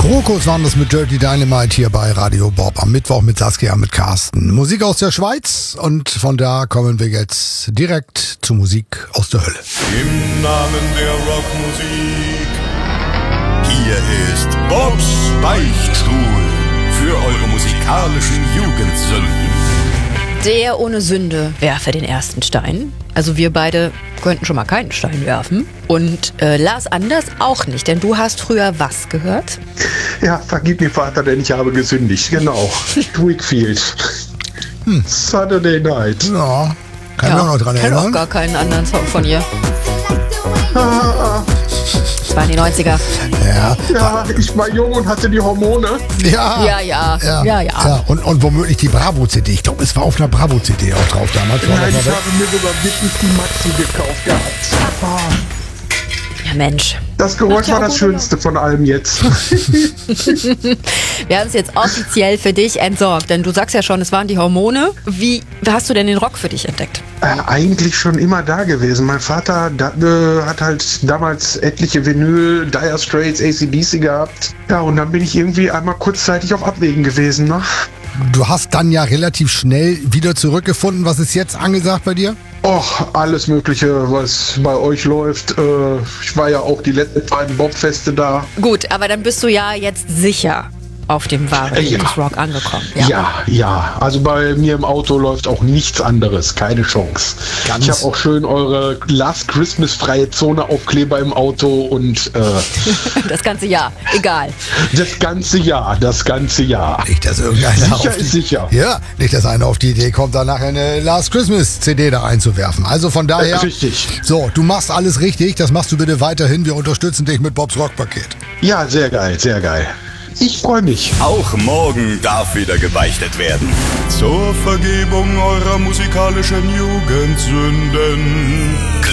Krokus waren das mit Dirty Dynamite hier bei Radio Bob am Mittwoch mit Saskia, mit Carsten. Musik aus der Schweiz und von da kommen wir jetzt direkt zu Musik aus der Hölle. Im Namen der Rockmusik, hier ist Bobs Beichtstuhl für eure musikalischen Jugendsünden. Der ohne Sünde werfe den ersten Stein. Also wir beide könnten schon mal keinen Stein werfen. Und Lars Anders auch nicht, denn du hast früher was gehört? Ja, vergib mir, Vater, denn ich habe gesündigt. Genau. Wakefield. Saturday Night. Ja, kann ich mich auch noch dran Ich kenne erinnern. auch gar keinen anderen Song von ihr. Das waren die 90er. Ja, Ja, ich war jung und hatte die Hormone. Ja. Und womöglich die Bravo-CD. Ich glaube, es war auf einer Bravo-CD auch drauf damals. Nein, ich habe mir sogar wirklich die Maxi gekauft gehabt. Ja, Mensch. Das Geräusch Macht ja war auch das gute Schönste von allem jetzt. Wir haben es jetzt offiziell für dich entsorgt, denn du sagst ja schon, es waren die Hormone. Wie hast du denn den Rock für dich entdeckt? Eigentlich schon immer da gewesen. Mein Vater hat halt damals etliche Vinyl, Dire Straits, AC/DC gehabt. Ja, und dann bin ich irgendwie einmal kurzzeitig auf Abwägen gewesen, ne? Du hast dann ja relativ schnell wieder zurückgefunden. Was ist jetzt angesagt bei dir? Och, alles Mögliche, was bei euch läuft. Ich war ja auch die letzten beiden Bobfeste da. Gut, aber dann bist du ja jetzt sicher auf dem wahren Weg Ja. des Rock angekommen. Ja. Also bei mir im Auto läuft auch nichts anderes. Keine Chance. Ganz- Ich habe auch schön eure Last Christmas freie Zone Aufkleber im Auto und Das ganze Jahr, egal. das ganze Jahr. Nicht, dass irgendeiner Sicher ist sicher. Ja, nicht, dass einer auf die Idee kommt, dann nachher eine Last Christmas CD da einzuwerfen. Also von daher. Richtig. So, du machst alles richtig. Das machst du bitte weiterhin. Wir unterstützen dich mit Bobs Rockpaket. Ja, sehr geil, sehr geil. Ich freue mich. Auch morgen darf wieder gebeichtet werden. Zur Vergebung eurer musikalischen Jugendsünden.